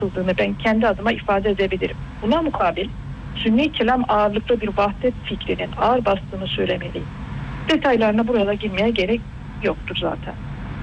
kıldığını ben kendi adıma ifade edebilirim. Buna mukabil sünni kelam ağırlıklı bir vahdet fikrinin ağır bastığını söylemeliyim. Detaylarına burada girmeye gerek yoktur zaten.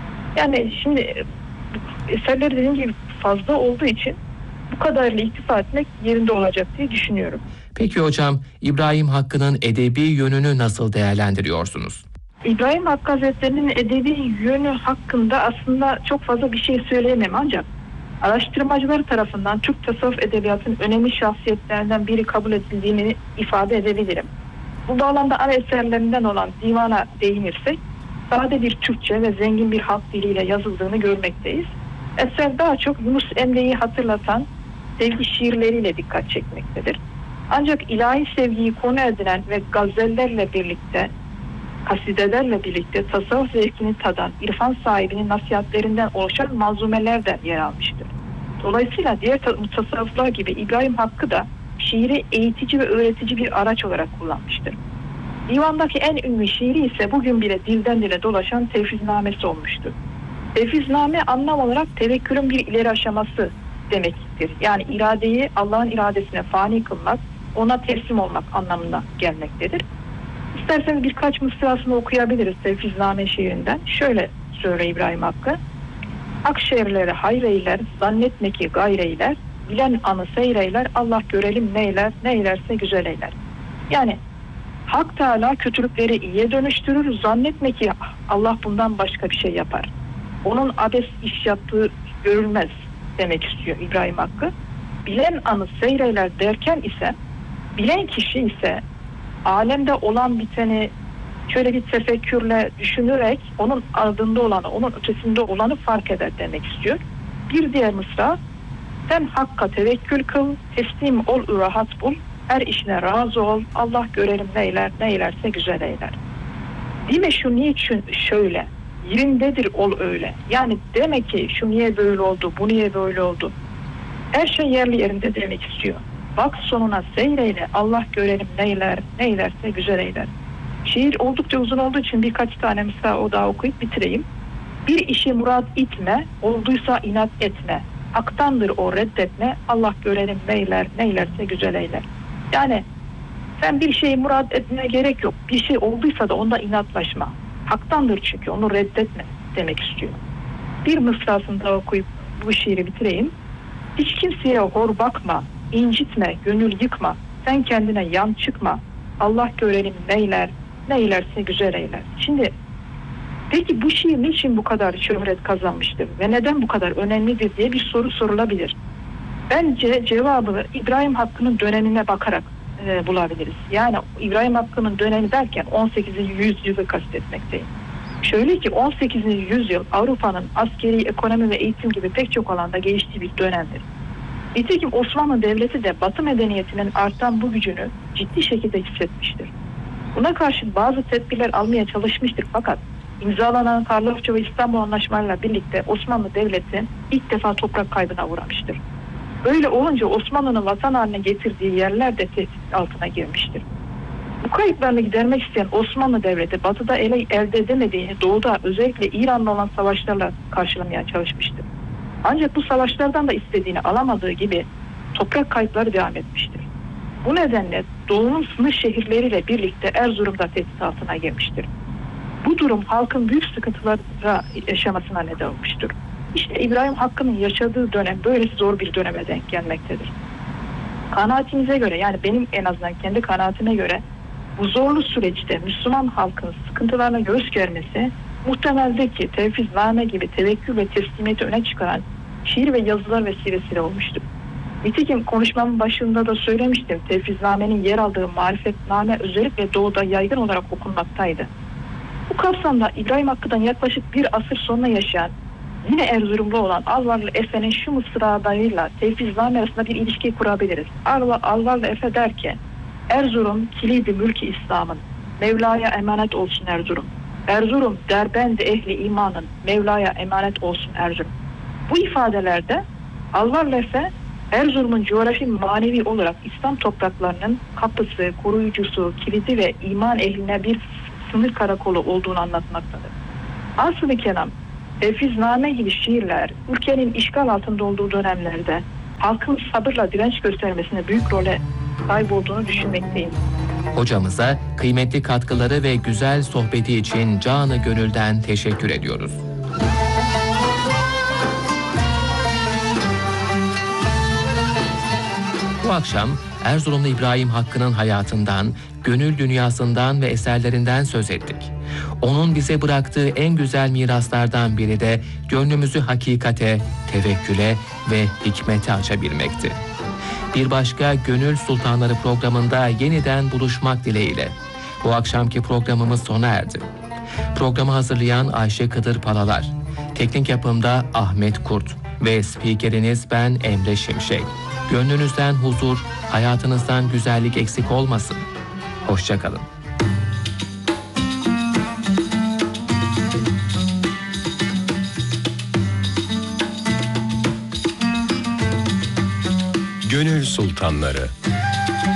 Yani şimdi eserleri dediğim gibi fazla olduğu için bu kadarıyla iktifa etmek yerinde olacak diye düşünüyorum. Peki hocam, İbrahim Hakkı'nın edebi yönünü nasıl değerlendiriyorsunuz? İbrahim Hakkı Hazretleri'nin edebi yönü hakkında aslında çok fazla bir şey söyleyemem, ancak araştırmacılar tarafından Türk tasavvuf edebiyatının önemli şahsiyetlerinden biri kabul edildiğini ifade edebilirim. Bu bağlamda ana eserlerinden olan Divan'a değinirsek, sade bir Türkçe ve zengin bir halk diliyle yazıldığını görmekteyiz. Eser daha çok Yunus Emre'yi hatırlatan sevgi şiirleriyle dikkat çekmektedir. Ancak ilahi sevgiyi konu edinen ve gazellerle birlikte, kasidelerle birlikte tasavvuf zevkini tadan irfan sahibinin nasihatlerinden oluşan manzumeler de yer almıştır. Dolayısıyla diğer tasavvuflar gibi İbrahim Hakkı da şiiri eğitici ve öğretici bir araç olarak kullanmıştır. Divandaki en ünlü şiiri ise bugün bile dilden dile dolaşan Tevfiznamesi olmuştur. Tevfizname anlam olarak tevekkülün bir ileri aşaması demektir. Yani iradeyi Allah'ın iradesine fani kılmak, ona teslim olmak anlamına gelmektedir. İsterseniz birkaç mısrasını okuyabiliriz Tevfizname şiirinden. Şöyle söyle İbrahim Hakkı: Hak şehirleri hayreyler, zannetme ki gayreyler, bilen anı seyreyler, Allah görelim neyler, neylerse güzel eyler. Yani Hak Teala kötülükleri iyiye dönüştürür, zannetme ki Allah bundan başka bir şey yapar. Onun abes iş yaptığı görülmez demek istiyor İbrahim Hakkı. Bilen anı seyreyler derken ise, bilen kişi ise alemde olan biteni şöyle bir tefekkürle düşünerek onun ardında olanı, onun ötesinde olanı fark eder demek istiyor. Bir diğer mısra: sen Hakk'a tevekkül kıl, teslim ol, rahat bul, her işine razı ol, Allah görelim neyler, neylerse güzel eyler. Dime şu niçin şöyle, yerindedir ol öyle. Yani demek ki şu niye böyle oldu, bu niye böyle oldu. Her şey yerli yerinde demek istiyor. Bak sonuna seyreyle, Allah görelim neyler, neylerse güzel eyler. Şiir oldukça uzun olduğu için birkaç tane mısra o daha okuyup bitireyim. Bir işi murad etme, olduysa inat etme. Haktandır o, reddetme, Allah görelim neyler, neylerse güzel eyler. Yani sen bir şeyi murad etmeye gerek yok. Bir şey olduysa da onda inatlaşma. Haktandır çünkü, onu reddetme demek istiyor. Bir mısrasını daha okuyup bu şiiri bitireyim. Hiç kimseye hor bakma, incitme, gönül yıkma. Sen kendine yan çıkma. Allah görelim neyler, neylerse güzel eyler. Şimdi peki bu şiir niçin bu kadar şöhret kazanmıştır ve neden bu kadar önemlidir diye bir soru sorulabilir. Bence cevabı İbrahim Hakkı'nın dönemine bakarak bulabiliriz. Yani İbrahim Hakkı'nın dönemi derken 18. yüzyılı kastetmekteyim. Şöyle ki 18. yüzyıl Avrupa'nın askeri, ekonomi ve eğitim gibi pek çok alanda geliştiği bir dönemdir. Nitekim Osmanlı Devleti de Batı medeniyetinin artan bu gücünü ciddi şekilde hissetmiştir. Buna karşın bazı tedbirler almaya çalışmıştır, fakat imzalanan Karlofça ve İstanbul Anlaşmalarıyla birlikte Osmanlı Devleti ilk defa toprak kaybına uğramıştır. Böyle olunca Osmanlı'nın vatan haline getirdiği yerler de tehdit altına girmiştir. Bu kayıplarını gidermek isteyen Osmanlı Devleti Batı'da elde edemediğini Doğu'da özellikle İran'la olan savaşlarla karşılamaya çalışmıştır. Ancak bu savaşlardan da istediğini alamadığı gibi toprak kayıpları devam etmiştir. Bu nedenle Doğu'nun sınır şehirleriyle birlikte Erzurum'da tehdit altına girmiştir. Bu durum halkın büyük sıkıntılara yaşamasına neden olmuştur. İşte İbrahim Hakkı'nın yaşadığı dönem böylesi zor bir döneme denk gelmektedir. Kanaatimize göre, yani benim en azından kendi kanaatime göre, bu zorlu süreçte Müslüman halkın sıkıntılarına göğüs germesi muhtemeldir ki Tevfizname gibi tevekkül ve teslimiyeti öne çıkaran şiir ve yazılar vesilesiyle olmuştur. Nitekim konuşmamın başında da söylemiştim, Tevfizname'nin yer aldığı Marifetname özellikle Doğu'da yaygın olarak okunmaktaydı. Bu kapsamda İbrahim Hakkı'dan yaklaşık bir asır sonra yaşayan, yine Erzurumlu olan Alvarlı Efe'nin şu mısralarıyla Tevfizname arasında bir ilişki kurabiliriz. Alvarlı Efe der ki: Erzurum kilidi mülki İslam'ın, Mevla'ya emanet olsun Erzurum. Erzurum derbend ehli imanın, Mevla'ya emanet olsun Erzurum. Bu ifadelerde Alvarlı Efe, Erzurum'un coğrafi manevi olarak İslam topraklarının kapısı, koruyucusu, kilidi ve iman ehline bir sınır karakolu olduğunu anlatmaktadır. Asıl-ı kelam, Tevfizname gibi şiirler ülkenin işgal altında olduğu dönemlerde halkın sabırla direnç göstermesine büyük role sahip olduğunu düşünmekteyim. Hocamıza kıymetli katkıları ve güzel sohbeti için canı gönülden teşekkür ediyoruz. Bu akşam Erzurumlu İbrahim Hakkı'nın hayatından, gönül dünyasından ve eserlerinden söz ettik. Onun bize bıraktığı en güzel miraslardan biri de gönlümüzü hakikate, tevekküle ve hikmete açabilmekti. Bir başka Gönül Sultanları programında yeniden buluşmak dileğiyle. Bu akşamki programımız sona erdi. Programı hazırlayan Ayşe Kıdır Palalar, teknik yapımda Ahmet Kurt ve spikeriniz ben Emre Şimşek. Gönlünüzden huzur, hayatınızdan güzellik eksik olmasın. Hoşça kalın. Gönül Sultanları.